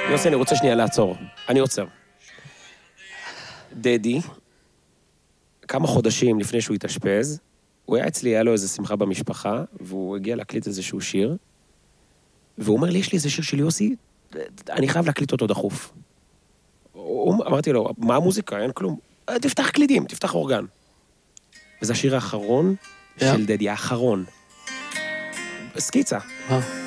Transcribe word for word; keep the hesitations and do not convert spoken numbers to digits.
יוסי, אני רוצה שנייה לעצור. אני עוצר. דדי, כמה חודשים לפני שהוא התאשפז, הוא היה אצלי, היה לו איזו שמחה במשפחה, והוא הגיע להקליט איזשהו שיר, והוא אומר לי, יש לי איזה שיר של יוסי, אני חייב להקליט אותו דחוף. אמרתי לו, מה המוזיקה? אין כלום. תפתח קלידים, תפתח אורגן. וזה השיר האחרון של דדי, האחרון. סקיצה.